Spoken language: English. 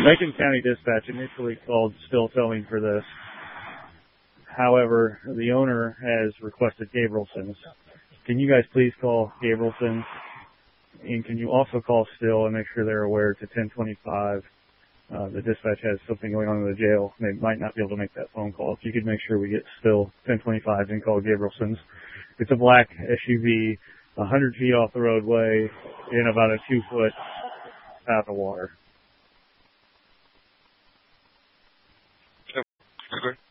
Macon County Dispatch initially called still towing for this. However, the owner has requested Gabrielson's. Can you guys please call Gabrielson's? And can you also call Still and make sure they're aware to 1025? The dispatch has something going on in the jail. They might not be able to make that phone call. If you could make sure we get Still 1025 and call Gabrielson's. It's a black SUV, 100 feet off the roadway in about a 2-foot path of water. Okay.